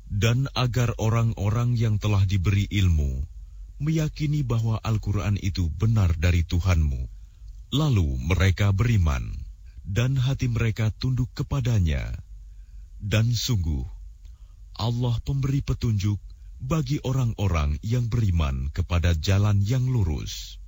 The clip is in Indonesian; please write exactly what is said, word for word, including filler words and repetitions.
Dan agar orang-orang yang telah diberi ilmu meyakini bahwa Al-Quran itu benar dari Tuhanmu, lalu mereka beriman, dan hati mereka tunduk kepadanya. Dan sungguh, Allah pemberi petunjuk bagi orang-orang yang beriman kepada jalan yang lurus.